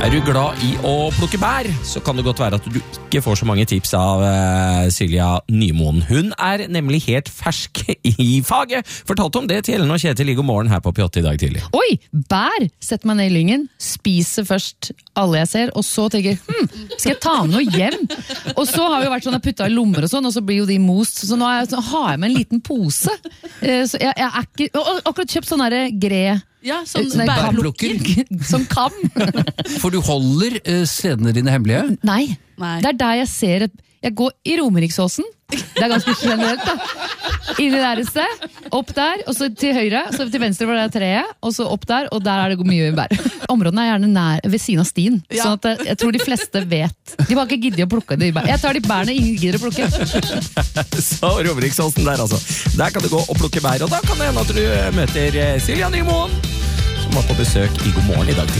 Er du glad i å plukke bær, så kan det godt være at du ikke får så mange tips av Silja Nymoen. Hun er nemlig helt fersk i faget. Fortalte om det til Ellen og Kjetil i God morgen her på P8 i dag tidlig. Oi, bær! Sett meg ned i lyngen, spiser først alle jeg ser, og så tenker skal jeg ta med noe hjem? Og så har vi jo vært sånn, jeg puttet i lommer og sånn, og så blir jo de most, så nå har jeg med en liten pose. Så jeg er ikke, og akkurat kjøpt sånn der gre. Ja, sånn bærplukker. Som kam. For du holder stedene dine hemmelige? Nei, det er der jeg ser jeg går i Romeriksåsen. Det er ganske generelt da. Inni der et sted, opp der, og så til høyre, så til venstre var det treet, og så opp der, og der er det mye bær. Områdene er gjerne ved siden av stien, sånn at jeg tror de fleste vet. De bare ikke gidder å plukke de bær. Jeg tar de bærene ingen gidder å plukke. Så Romeriksåsen der altså. Der kan du gå og plukke bær, og da kan det hende at du møter Silja Nymoen, som var på besøk i God morgen i dag tidlig.